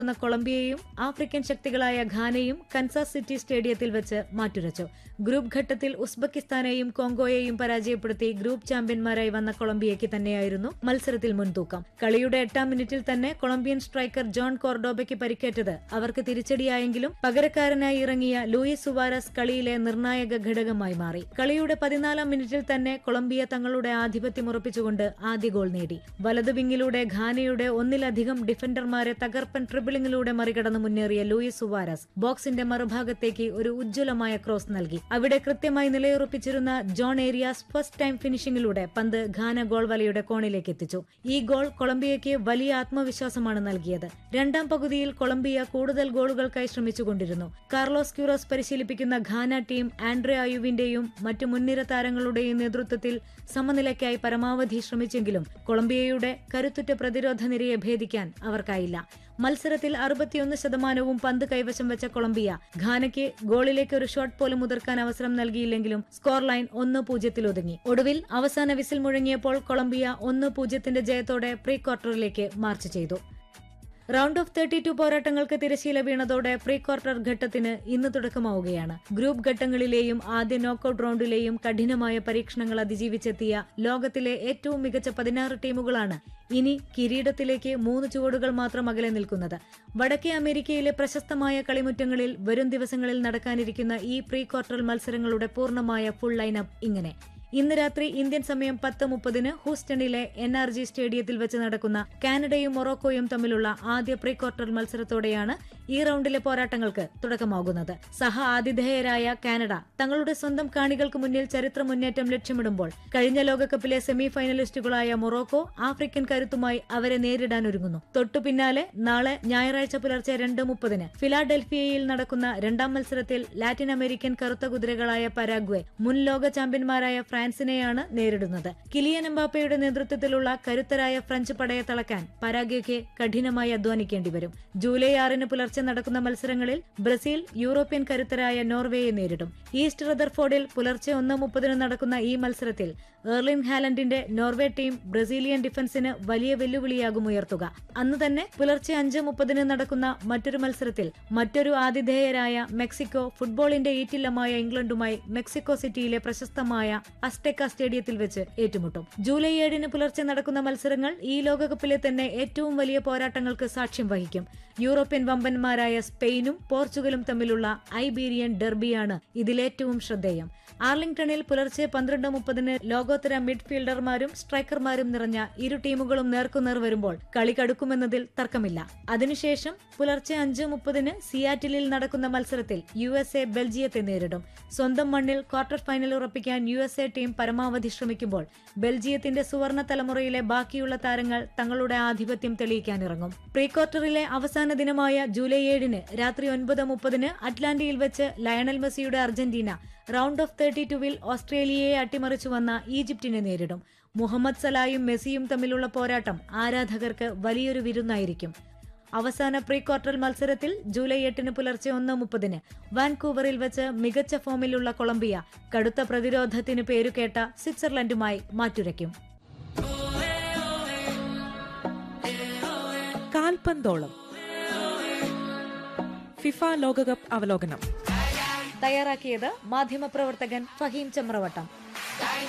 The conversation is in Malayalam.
കൊളംബിയയും ആഫ്രിക്കൻ ശക്തികളായ ഘാനയും കൻസാസ് സിറ്റി സ്റ്റേഡിയത്തിൽ വെച്ച് മാറ്റുരച്ചു. ഗ്രൂപ്പ് ഘട്ടത്തിൽ ഉസ്ബെക്കിസ്ഥാനെയും കോങ്കോയെയും പരാജയപ്പെടുത്തി ഗ്രൂപ്പ് ചാമ്പ്യന്മാരായി വന്ന കൊളംബിയയ്ക്ക് തന്നെയായിരുന്നു മത്സരത്തിൽ മുൻതൂക്കം. കളിയുടെ 8-ാം മിനിറ്റിൽ തന്നെ കൊളംബിയൻ സ്ട്രൈക്കർ ജോൺ കോർഡോബയ്ക്ക് പരിക്കേറ്റത് അവർക്ക് തിരിച്ചടിയായെങ്കിലും പകരക്കാരനായി ഇറങ്ങിയ ലൂയിസ് സുവാരസ് കളിയിലെ നിർണായക ഘടകമായി മാറി. കളിയുടെ 14-ാം മിനിറ്റിൽ തന്നെ കൊളംബിയ തങ്ങളുടെ ആധിപത്യം ഉറപ്പിച്ചുകൊണ്ട് ആദ്യ ഗോൾ നേടി. വലതു വിങ്ങിലൂടെ ഘാനയുടെ ഒന്നിലധികം ഡിഫൻഡർമാരെ തകർപ്പൻ ട്രിബിളിംഗിലൂടെ മറികടന്ന് മുന്നേറിയ ലൂയിസ് സുവാരസ് ബോക്സിന്റെ മറുഭാഗത്തേക്ക് ഒരു ഉജ്ജ്വലമായ ക്രോസ് നൽകി. അവിടെ കൃത്യമായി നിലയുറപ്പിച്ചിരുന്ന ജോൺ ഏരിയാസ് ഫസ്റ്റ് ടൈം ഫിനിഷിംഗിലൂടെ പന്ത് ഘാന ഗോൾ വലയുടെ കോണിലേക്ക് എത്തിച്ചു. ഈ ഗോൾ കൊളംബിയയ്ക്ക് വലിയ ആത്മവിശ്വാസമാണ് നൽകിയത്. രണ്ടാം പകുതിയിൽ കൊളംബിയ കൂടുതൽ ഗോളുകൾക്കായി ശ്രമിച്ചുകൊണ്ടിരുന്നു. കാർലോസ് ക്യൂറോസ് പരിശീലിപ്പിക്കുന്ന ഘാന ടീം ആൻഡ്രെ അയുവിന്റെയും മറ്റു മുൻനിര താരങ്ങളുടെയും നേതൃത്വത്തിൽ സമനിലയ്ക്കായി പരമാവധി ശ്രമിച്ചെങ്കിലും കൊളംബിയയുടെ കരുത്തുറ്റ പ്രതിരോധ നിരയെ ഭേദിക്കാൻ അവർക്കായില്ല. മത്സരത്തിൽ 61% പന്ത് കൈവശം വെച്ച കൊളംബിയ ഘാനയ്ക്ക് ഗോളിലേക്ക് ഒരു ഷോട്ട് പോലും മുതിർക്കാൻ അവസരം നൽകിയില്ലെങ്കിലും സ്കോർ ലൈൻ 1-0 ഒതുങ്ങി. ഒടുവിൽ അവസാന വിസിൽ മുഴങ്ങിയപ്പോൾ കൊളംബിയ 1-0 ജയത്തോടെ പ്രീ ക്വാർട്ടറിലേക്ക് മാർച്ച് ചെയ്തു. റൌണ്ട് ഓഫ് 32 പോരാട്ടങ്ങൾക്ക് തിരശീല വീണതോടെ പ്രീ ക്വാർട്ടർ ഘട്ടത്തിന് ഇന്ന് തുടക്കമാവുകയാണ്. ഗ്രൂപ്പ് ഘട്ടങ്ങളിലെയും ആദ്യ നോക്കൌട്ട് റൌണ്ടിലെയും കഠിനമായ പരീക്ഷണങ്ങൾ അതിജീവിച്ചെത്തിയ ലോകത്തിലെ ഏറ്റവും മികച്ച 16 ടീമുകളാണ് ഇനി കിരീടത്തിലേക്ക് 3 ചുവടുകൾ മാത്രം അകലെ നിൽക്കുന്നത്. വടക്കേ അമേരിക്കയിലെ പ്രശസ്തമായ കളിമുറ്റങ്ങളിൽ വരും ദിവസങ്ങളിൽ നടക്കാനിരിക്കുന്ന ഈ പ്രീ ക്വാർട്ടർ മത്സരങ്ങളുടെ പൂർണ്ണമായ ഫുൾ ലൈനപ്പ് ഇങ്ങനെ: ഇന്ന് രാത്രി ഇന്ത്യൻ സമയം 10:30 ഹൂസ്റ്റണിലെ NRG സ്റ്റേഡിയത്തിൽ വെച്ച് നടക്കുന്ന കാനഡയും മൊറോക്കോയും തമ്മിലുള്ള ആദ്യ പ്രീ ക്വാർട്ടർ മത്സരത്തോടെയാണ് ഈ റൌണ്ടിലെ പോരാട്ടങ്ങൾക്ക് തുടക്കമാകുന്നത്. സഹ ആതിഥേയരായ കാനഡ തങ്ങളുടെ സ്വന്തം കാണികൾക്ക് മുന്നിൽ ചരിത്ര മുന്നേറ്റം ലക്ഷ്യമിടുമ്പോൾ കഴിഞ്ഞ ലോകകപ്പിലെ സെമി ഫൈനലിസ്റ്റുകളായ മൊറോക്കോ ആഫ്രിക്കൻ കരുത്തുമായി അവരെ നേരിടാനൊരുങ്ങുന്നു. തൊട്ടുപിന്നാലെ നാളെ ഞായറാഴ്ച പുലർച്ചെ 2:30 ഫിലാഡൽഫിയയിൽ നടക്കുന്ന രണ്ടാം മത്സരത്തിൽ ലാറ്റിൻ അമേരിക്കൻ കറുത്ത കുതിരകളായ പരാഗ്വെ മുൻ ലോക ചാമ്പ്യന്മാരായ ഫ്രാൻസിനെയാണ് നേരിടുന്നത്. കിലിയൻ എംബാപ്പയുടെ നേതൃത്വത്തിലുള്ള കരുത്തരായ ഫ്രഞ്ച് പടയെ തളക്കാൻ പരാഗ്വയ്ക്ക് കഠിനമായി അധ്വാനിക്കേണ്ടി വരും. ജൂലൈ 6 പുലർച്ചെ നടക്കുന്ന മത്സരങ്ങളിൽ ബ്രസീൽ യൂറോപ്യൻ കരുത്തരായ നോർവേയെ നേരിടും. ഈസ്റ്റ് റദർഫോർഡിൽ പുലർച്ചെ 1:30 നടക്കുന്ന ഈ മത്സരത്തിൽ എർലിംഗ് ഹാലൻഡിന്റെ നോർവേ ടീം ബ്രസീലിയൻ ഡിഫൻസിന് വലിയ വെല്ലുവിളിയാകും ഉയർത്തുക. അന്ന് തന്നെ പുലർച്ചെ 5:30 നടക്കുന്ന മറ്റൊരു മത്സരത്തിൽ മറ്റൊരു ആതിഥേയരായ മെക്സിക്കോ ഫുട്ബോളിന്റെ ഈറ്റില്ലമായ ഇംഗ്ലണ്ടുമായി മെക്സിക്കോ സിറ്റിയിലെ പ്രശസ്തമായ അസ്ടെക്ക സ്റ്റേഡിയത്തിൽ വെച്ച് ഏറ്റുമുട്ടും. ജൂലൈ 7 പുലർച്ചെ നടക്കുന്ന മത്സരങ്ങൾ ഈ ലോകകപ്പിലെ തന്നെ ഏറ്റവും വലിയ പോരാട്ടങ്ങൾക്ക് സാക്ഷ്യം വഹിക്കും. യൂറോപ്യൻ വമ്പന്മാരായ സ്പെയിനും പോർച്ചുഗലും തമ്മിലുള്ള ഐബീരിയൻ ഡെർബിയാണ് ഇതിലേറ്റവും ശ്രദ്ധേയം. ആർലിംഗ്ടണിൽ പുലർച്ചെ 12:30 ലോകോത്തര മിഡ്ഫീൽഡർമാരും സ്ട്രൈക്കർമാരും നിറഞ്ഞ ഇരു ടീമുകളും നേർക്കുനേർ വരുമ്പോൾ കളി കടുക്കുമെന്നതിൽ തർക്കമില്ല. അതിനുശേഷം പുലർച്ചെ 5:30 സിയാറ്റിലിൽ നടക്കുന്ന മത്സരത്തിൽ USA ബെൽജിയത്തെ നേരിടും. സ്വന്തം മണ്ണിൽ ക്വാർട്ടർ ഫൈനൽ ഉറപ്പിക്കാൻ USA ടീം പരമാവധി ശ്രമിക്കുമ്പോൾ ബെൽജിയത്തിന്റെ സുവർണ തലമുറയിലെ ബാക്കിയുള്ള താരങ്ങൾ തങ്ങളുടെ ആധിപത്യം തെളിയിക്കാനിറങ്ങും. പ്രീ ക്വാർട്ടറിലെ അവസാന ദിനമായ ജൂലൈ 7 രാത്രി 9:30 അറ്റ്ലാന്റയിൽ വെച്ച് ലയണൽ മെസ്സിയുടെ അർജന്റീന റൌണ്ട് ഓഫ് 32 ഓസ്ട്രേലിയയെ അട്ടിമറിച്ചു വന്ന ഈജിപ്തിനെ നേരിടും. മുഹമ്മദ് സലായും മെസ്സിയും തമ്മിലുള്ള പോരാട്ടം ആരാധകർക്ക് വലിയൊരു വിരുന്നായിരിക്കും. അവസാന പ്രീ ക്വാർട്ടർ മത്സരത്തിൽ ജൂലൈ 8 പുലർച്ചെ 1:30 വാൻകൂവറിൽ വെച്ച് മികച്ച ഫോമിലുള്ള കൊളംബിയ കടുത്ത പ്രതിരോധത്തിന് പേരുകേട്ട സ്വിറ്റ്സർലൻഡുമായി മാറ്റുരയ്ക്കും. കാൽപന്തോളം ഫിഫ ലോകകപ്പ് അവലോകനം തയ്യാറാക്കിയത് മാധ്യമപ്രവർത്തകൻ ഫഹീം ചമ്രവട്ടം.